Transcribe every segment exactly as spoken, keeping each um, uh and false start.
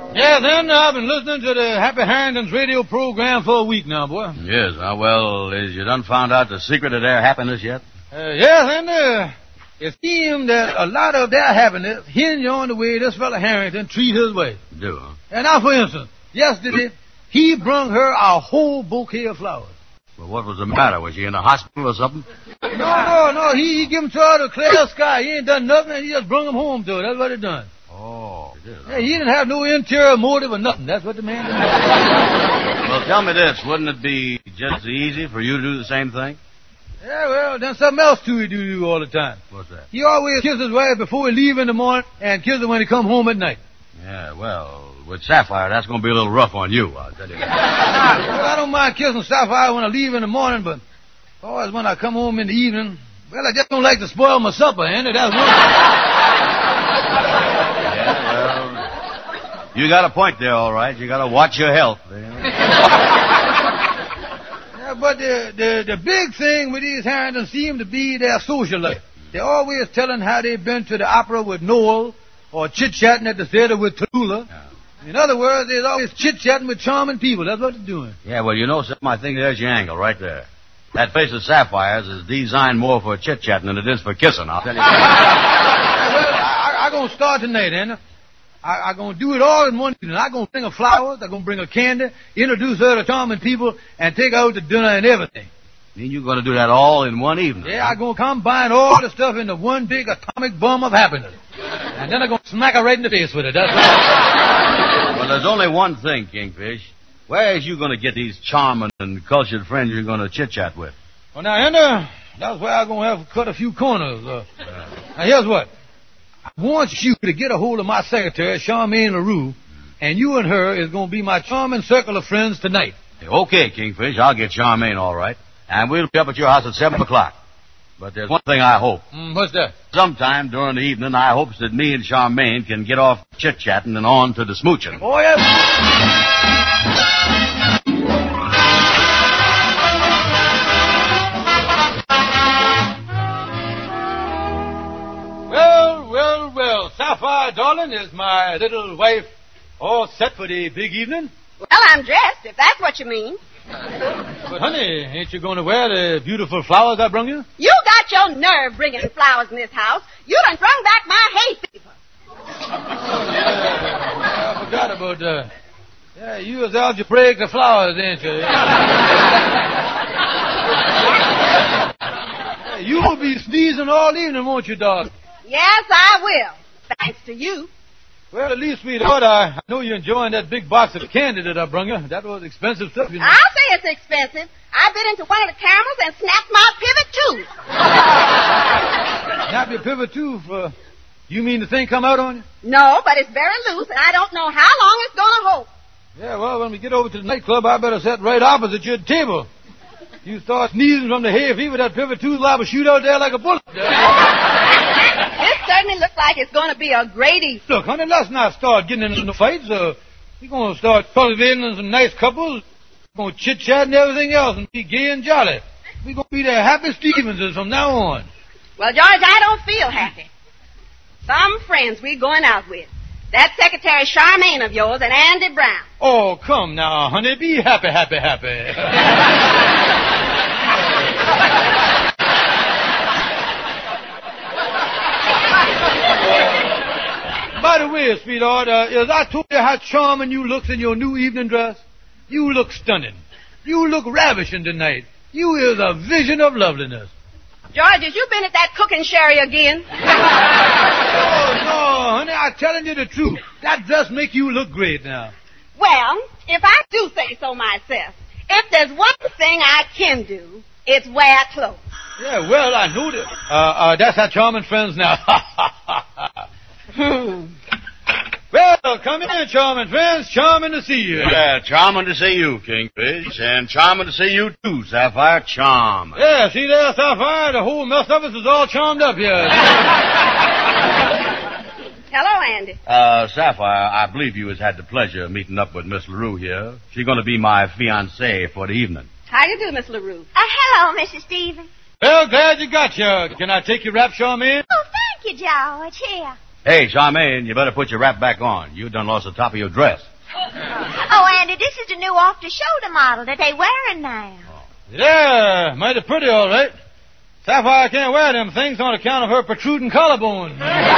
Yeah, then I've been listening to the Happy Harrington's radio program for a week now, boy. Yes, uh, well, is you done found out the secret of their happiness yet? Uh, yeah, then uh, it seems that a lot of their happiness hinge on the way this fella Harrington treat his wife. Do, huh? And now, for instance, yesterday, he brung her a whole bouquet of flowers. Well, what was the matter? Was she in a hospital or something? No, no, no. He, he give them to her to clear the sky. He ain't done nothing, and he just brung them home to her. That's what he done. Oh, it is. Yeah, he didn't have no interior motive or nothing. That's what the man did. Well, tell me this. Wouldn't it be just as easy for you to do the same thing? Yeah, well, then something else too he do all the time. What's that? He always kiss his wife before he leave in the morning and kiss her when he come home at night. Yeah, well, with Sapphire, that's going to be a little rough on you, I'll tell you that. Well, I don't mind kissing Sapphire when I leave in the morning, but always when I come home in the evening, well, I just don't like to spoil my supper, Andy. That's one. Yeah, well, you got a point there, all right. You got to watch your health. Yeah, but the, the the big thing with these Harringtons seem to be their social life. They're always telling how they've been to the opera with Noel or chit-chatting at the theater with Tallulah. Yeah. In other words, they're always chit-chatting with charming people. That's what they're doing. Yeah, well, you know something? I think there's your angle right there. That face of Sapphire's is designed more for chit-chatting than it is for kissing, I'll tell you. Well, I, I, I gonna start tonight, Anna. I, I gonna do it all in one evening. I gonna bring her flowers. I gonna bring her candy, introduce her to charming people, and take her out to dinner and everything. You mean you're gonna do that all in one evening? Yeah, I gonna combine all the stuff into one big atomic bomb of happiness. And then I'm gonna smack her right in the face with it. That's right. Well, there's only one thing, Kingfish. Where is you going to get these charming and cultured friends you're going to chit-chat with? Well, now, Anna, that's where I'm going to have to cut a few corners. Uh, yeah. Now, here's what. I want you to get a hold of my secretary, Charmaine LaRue, and you and her is going to be my charming circle of friends tonight. Okay, Kingfish, I'll get Charmaine all right. And we'll be up at your house at seven o'clock. But there's one thing I hope. Mm, what's that? Sometime during the evening, I hope that me and Charmaine can get off chit-chatting and on to the smooching. Oh, yeah. Well, well, well. Sapphire, darling, is my little wife all set for the big evening? Well, I'm dressed, if that's what you mean. But, honey, ain't you going to wear the beautiful flowers I brung you? You got your nerve bringing flowers in this house. You done thrown back my hay fever. Yeah, I forgot about that. Yeah, you was algebraic the flowers, ain't you? Yeah. Yeah, you will be sneezing all evening, won't you, dog? Yes, I will. Thanks to you. Well, at least, sweetheart, I know you're enjoying that big box of candy that I brung you. That was expensive stuff, you know. I'll say it's expensive. I bit into one of the caramels and snapped my pivot tooth. Snap your pivot tooth? Uh, you mean the thing come out on you? No, but it's very loose, and I don't know how long it's going to hold. Yeah, well, when we get over to the nightclub, I better sit right opposite your table. You start sneezing from the hay fever, that pivot tooth liable to shoot out there like a bullet. This certainly looks like it's going to be a great evening. Look, honey, let's not start getting into fights. Uh, we're going to start cultivating some nice couples. We're going to chit-chat and everything else and be gay and jolly. We're going to be the happy Stevenses from now on. Well, George, I don't feel happy. Some friends we're going out with. That Secretary Charmaine of yours and Andy Brown. Oh, come now, honey. Be happy, happy, happy. By the way, sweetheart, uh, as I told you how charming you look in your new evening dress, you look stunning. You look ravishing tonight. You is a vision of loveliness. George, has you been at that cooking sherry again? Oh, no, honey, I'm telling you the truth. That dress make you look great now. Well, if I do say so myself, if there's one thing I can do, it's wear clothes. Yeah, well, I know that. Uh, uh, that's our charming friends now. Hmm. Well, come in, charming friends. Charming to see you. Yeah, charming to see you, Kingfish. And charming to see you, too, Sapphire. Charm. Yeah, see there, Sapphire? The whole mess of us is all charmed up here. Hello, Andy. Uh, Sapphire, I believe you has had the pleasure of meeting up with Miss LaRue here. She's going to be my fiancée for the evening. How you do, Miss LaRue? Uh, hello, Missus Stevens. Well, glad you got here. Can I take your wrap, Charmaine? Oh, thank you, George. Here. Hey, Charmaine, you better put your wrap back on. You done lost the top of your dress. Oh, Andy, this is the new off-the-shoulder model that they wearing now. Yeah, mighty pretty, all right. Sapphire can't wear them things on account of her protruding collarbone.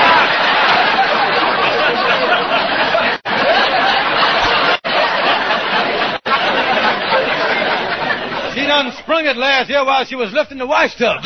She done sprung it last year while she was lifting the wash tub.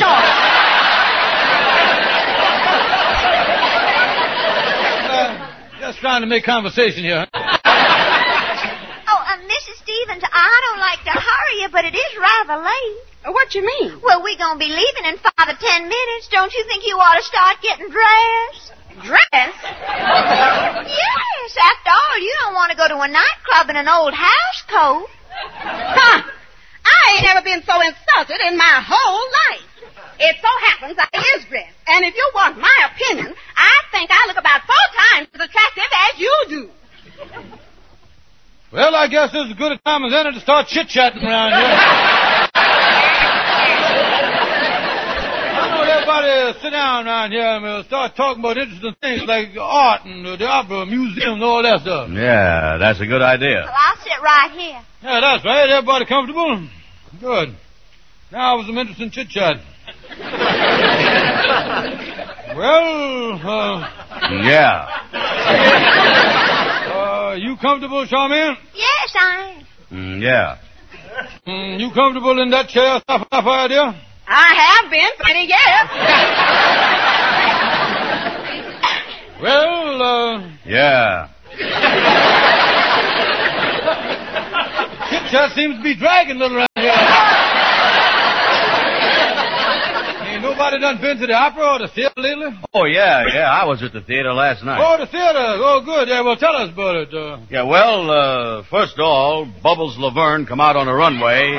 uh, just trying to make conversation here. Oh, uh, Missus Stevens, I don't like to hurry you, but it is rather late. What you mean? Well, we're going to be leaving in five or ten minutes. Don't you think you ought to start getting dressed? Dress? Yes. After all, you don't want to go to a nightclub in an old house coat. Huh. I ain't never been so insulted in my whole life. It so happens I is dressed. And if you want my opinion, I think I look about four times as attractive as you do. Well, I guess this is as good a time as any to start chit-chatting around here. Everybody sit down around here and we'll start talking about interesting things like art and the opera, museum, and all that stuff. Yeah, that's a good idea. Well, I'll sit right here. Yeah, that's right. Everybody comfortable? Good. Now for some interesting chit-chat. Well, uh... Yeah. Uh, you comfortable, Charmaine? Yes, I am. Mm, yeah. Mm, you comfortable in that chair, Sapphire, dear? I have been for many years. Well, uh... Yeah. Chit-chat seems to be dragging a little around here. Ain't nobody done been to the opera or the theater lately? Oh, yeah, yeah. I was at the theater last night. Oh, the theater. Oh, good. Yeah, well, tell us about it. Uh... Yeah, well, uh, first of all, Bubbles Laverne come out on the runway.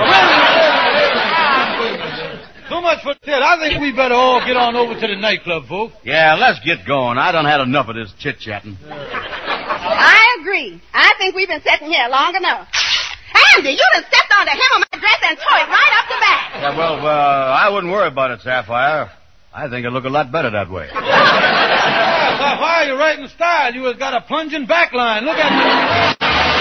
So much for that. I think we better all get on over to the nightclub, folks. Yeah, let's get going. I done had enough of this chit-chatting. I agree. I think we've been sitting here long enough. Andy, you done stepped on the hem of my dress and tore it right up the back. Yeah, well, uh, I wouldn't worry about it, Sapphire. I think it'll look a lot better that way. Yeah, Sapphire, you're right in style. You have got a plunging back line. Look at you.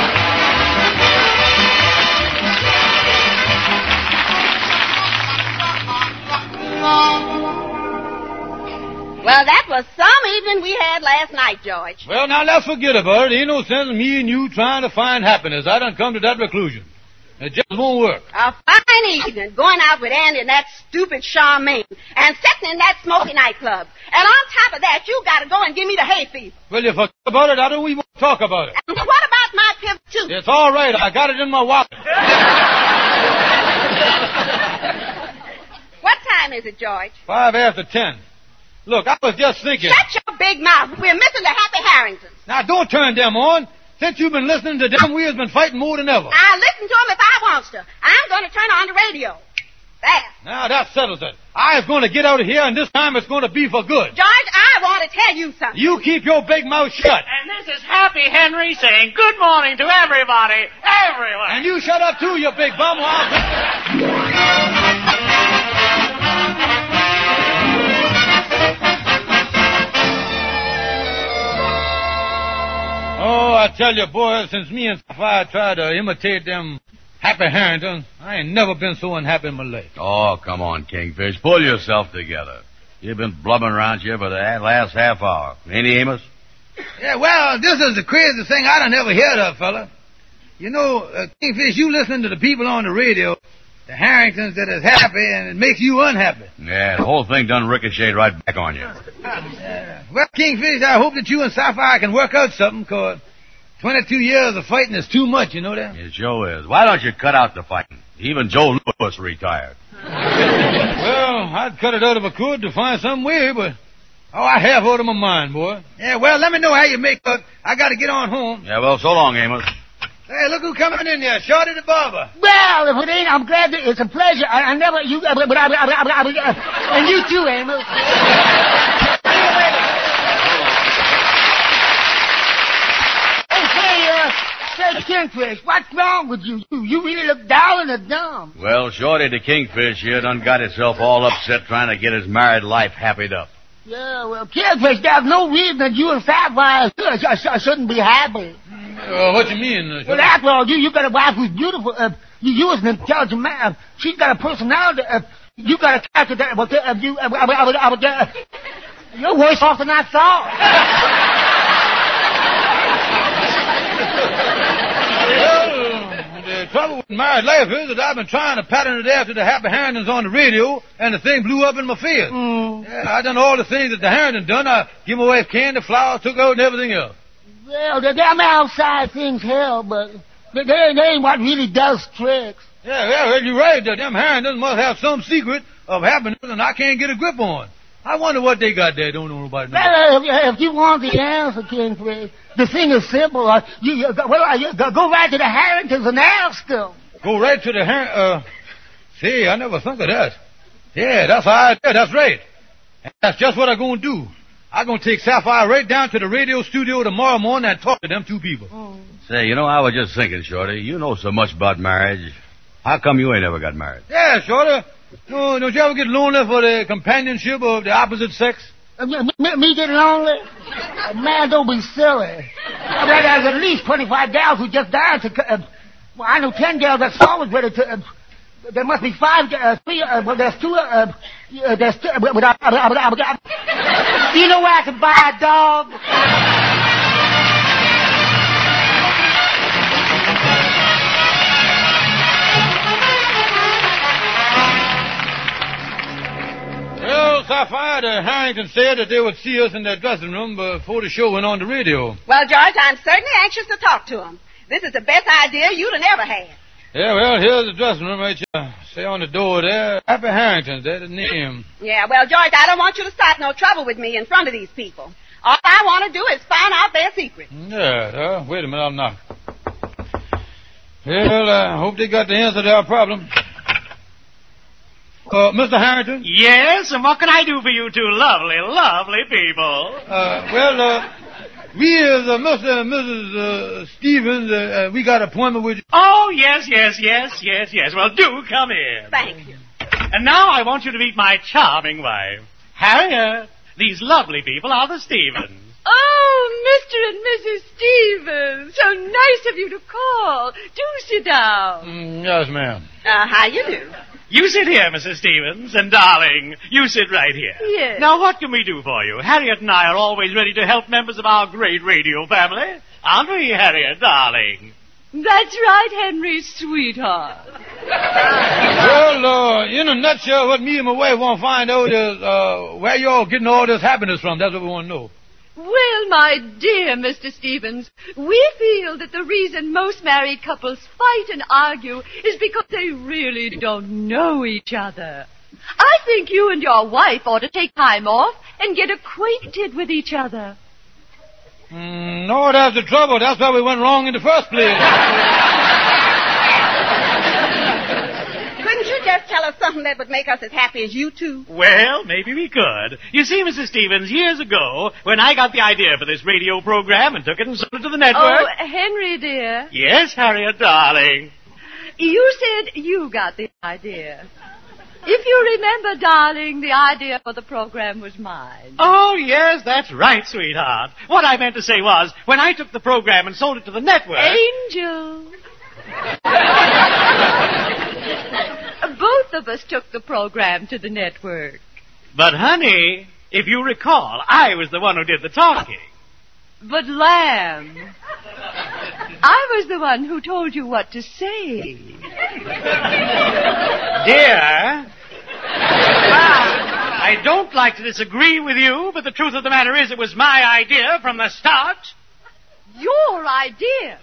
Well, that was some evening we had last night, George. Well, now, let's forget about it. Ain't no sense in me and you trying to find happiness. I done come to that conclusion. It just won't work. A fine evening going out with Andy and that stupid Charmaine and sitting in that smoky nightclub. And on top of that, you got to go and give me the hay fever. Well, you forget about it. I don't even want to talk about it. And what about my pip, too? It's all right. I got it in my wallet. What time is it, George? Five after ten. Look, I was just thinking... Shut your big mouth. We're missing the Happy Harringtons. Now, don't turn them on. Since you've been listening to them, we have been fighting more than ever. I'll listen to them if I wants to. I'm going to turn on the radio. There. Now, that settles it. I was going to get out of here, and this time it's going to be for good. George, I want to tell you something. You keep your big mouth shut. And this is Happy Henry saying good morning to everybody, everywhere. And you shut up, too, you big bum. Oh, I tell you, boy, since me and Sapphire tried to imitate them Happy Harringtons, I ain't never been so unhappy in my life. Oh, come on, Kingfish. Pull yourself together. You've been blubbering around here for the last half hour. Ain't he, Amos? Yeah, well, this is the craziest thing I done ever heard of, fella. You know, uh, Kingfish, you listen to the people on the radio, the Harringtons that is happy, and it makes you unhappy. Yeah, the whole thing done ricocheted right back on you. Uh, well, Kingfish, I hope that you and Sapphire can work out something, because twenty-two years of fighting is too much, you know that? It sure is. Why don't you cut out the fighting? Even Joe Lewis retired. Well, I'd cut it out if I could to find some way, but... Oh, I have out of my mind, boy. Yeah, well, let me know how you make up. I got to get on home. Yeah, well, so long, Amos. Hey, look who's coming in there. Shorty the barber. Well, if it ain't, I'm glad that it's a pleasure. I, I never, you, uh, but I, I, I, I, I, and you too, Amos. Hey, uh, say, Kingfish, what's wrong with you? You, you really look down and dumb. Well, Shorty the Kingfish here done got himself all upset trying to get his married life happied up. Yeah, well, Kingfish, there's no reason that you and Sapphire sh- sh- sh- shouldn't be happy. Uh, what you mean? Uh, Well, after all, you, you got a wife who's beautiful. Uh, you, you was an intelligent man. She's got a personality. Uh, you got a character that... Uh, uh, you, uh, uh, uh, uh, uh, you're worse off than I thought. Well, the trouble with married life is that I've been trying to pattern it after the Happy Harringtons on the radio, and the thing blew up in my face. Mm. Yeah, I done all the things that the Harrington done. I give my wife candy, flowers, took out, and everything else. Well, the damn outside things help, but they, they ain't what really does tricks. Yeah, yeah, well, you're right. The damn Harringtons must have some secret of happiness, and I can't get a grip on. I wonder what they got there. Don't know nobody know. Well, if, if you want the answer, Kingfish, the thing is simple. Uh, you, you, go- well, uh, you, go, go right to the Harringtons and ask them. Go right to the Har- uh. See, I never thought of that. Yeah, that's how I did. That's right. And that's just what I'm going to do. I'm going to take Sapphire right down to the radio studio tomorrow morning and talk to them two people. Oh. Say, you know, I was just thinking, Shorty, you know so much about marriage. How come you ain't ever got married? Yeah, Shorty. No, don't you ever get lonely for the companionship of the opposite sex? Uh, me, me, me get lonely? Uh, man, don't be silly. I mean, there's at least twenty-five gals who just died to... Uh, well, I know ten gals that's always ready to... Uh, there must be five... Uh, three... Uh, well, there's two... Uh, uh, there's two... Uh, uh, uh, uh, uh, uh, uh, you know where I can buy a dog? Well, Sapphire, the Harrington said that they would see us in their dressing room before the show went on the radio. Well, George, I'm certainly anxious to talk to him. This is the best idea you'd have ever had. Yeah, well, here's the dressing room right here. Say on the door there, Happy Harrington's, that's the name. Yeah, well, George, I don't want you to start no trouble with me in front of these people. All I want to do is find out their secret. Yeah, uh, wait a minute, I'll knock. Well, I hope they got the answer to our problem. Uh, Mister Harrington? Yes, and what can I do for you two lovely, lovely people? Uh, well, uh, we as uh, Mister and Missus Uh, Stevens, uh, uh, we got an appointment with you. Oh, yes, yes, yes, yes, yes. Well, do come in. Thank you. And now I want you to meet my charming wife, Harriet. These lovely people are the Stevens. Oh, Mister and Missus Stevens, so nice of you to call. Do sit down. Mm, yes, ma'am. Uh, how you do? You sit here, Missus Stevens, and darling, you sit right here. Yes. Now, what can we do for you? Harriet and I are always ready to help members of our great radio family. Aren't we, Harriet, darling? That's right, Henry, sweetheart. Well, uh, in a nutshell, what me and my wife want to find out is uh, where y'all getting all this happiness from. That's what we want to know. Well, my dear Mister Stevens, we feel that the reason most married couples fight and argue is because they really don't know each other. I think you and your wife ought to take time off and get acquainted with each other. Mm, no, that's the trouble. That's why we went wrong in the first place. Couldn't you just tell us something that would make us as happy as you two? Well, maybe we could. You see, Missus Stevens, years ago, when I got the idea for this radio program and took it and sold it to the network... Oh, Henry, dear, Yes, Harriet, darling. you said you got the idea. If you remember, darling, the idea for the program was mine. Oh, yes, that's right, sweetheart. What I meant to say was, when I took the program and sold it to the network... Angel. Both of us took the program to the network. But, honey, if you recall, I was the one who did the talking. But, Lamb, I was the one who told you what to say. Dear, I don't like to disagree with you, but the truth of the matter is it was my idea from the start. Your idea?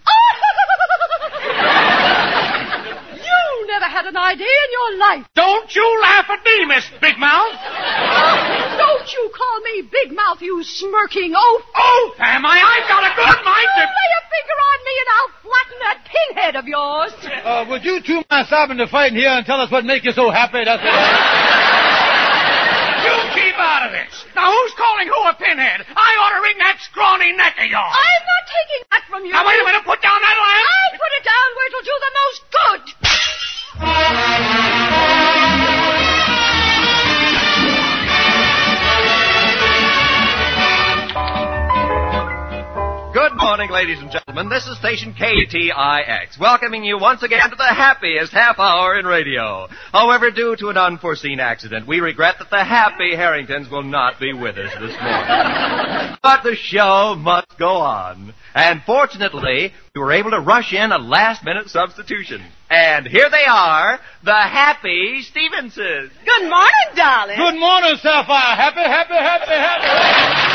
You never had an idea in your life. Don't you laugh at me, Miss Big Mouth. Don't you call me Big Mouth, you smirking oaf. Oh, am I? I've got a good mind You to... lay a finger on me and I'll flatten that pinhead of yours. Uh, would you two mind stopping the fighting here and tell us what makes you so happy? That's what... You keep out of this. Now, who's calling who a pinhead? I ought to wring that scrawny neck of yours. I'm not taking that from you. Now, wait a minute. Put down that lamp. I'll put it down where it'll do the most good. morning, ladies and gentlemen. This is station K T I X, welcoming you once again to the happiest half hour in radio. However, due to an unforeseen accident, we regret that the happy Harringtons will not be with us this morning. But the show must go on. And fortunately, we were able to rush in a last-minute substitution. And here they are, the happy Stevenses. Good morning, darling. Good morning, Sapphire. Happy, happy, happy, happy.